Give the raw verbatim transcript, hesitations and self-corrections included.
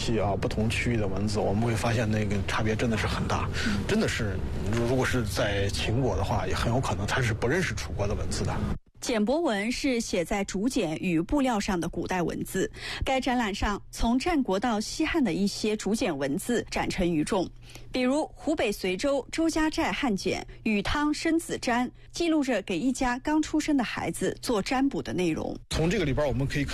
系啊，不同区域的文字，我们会发现那个差别真的是很大，真的是，如果是在秦国的话，也很有可能他是不认识楚国的文字的。 简帛文是写在竹简与布料上的古代文字。该展览上，从战国到西汉的一些竹简文字展陈于众，比如湖北随州周家寨汉简《禹汤生子占》，记录着给一家刚出生的孩子做占卜的内容。 从这个里边我们可以看